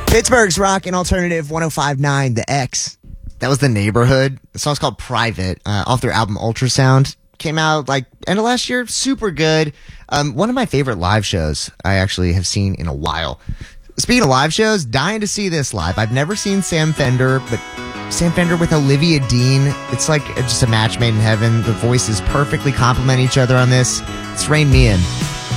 Pittsburgh's rock and alternative 1059 The X. That was The Neighborhood. The song's called Private, off their album Ultrasound. Came out like end of last year. Super good. One of my favorite live shows I actually have seen in a while. Speaking of live shows, dying to see this live. I've never seen Sam Fender, but Sam Fender with Olivia Dean. It's like just a match made in heaven. The voices perfectly complement each other on this. It's Rain Me In.